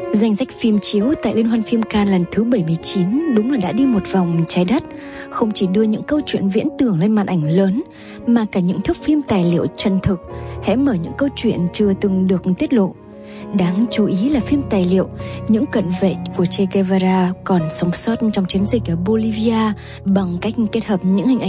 Danh sách phim chiếu tại Liên hoan phim Cannes lần thứ 79 đúng là đã đi một vòng trái đất, không chỉ đưa những câu chuyện viễn tưởng lên màn ảnh lớn, mà cả những thước phim tài liệu chân thực, hé mở những câu chuyện chưa từng được tiết lộ. Đáng chú ý là phim tài liệu những cận vệ của Che Guevara còn sống sót trong chiến dịch ở Bolivia bằng cách kết hợp những hình ảnh